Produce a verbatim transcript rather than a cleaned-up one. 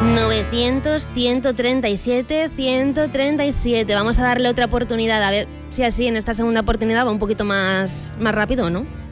novecientos, ciento treinta y siete, ciento treinta y siete. Vamos a darle otra oportunidad, a ver si así en esta segunda oportunidad va un poquito más, más rápido, ¿no?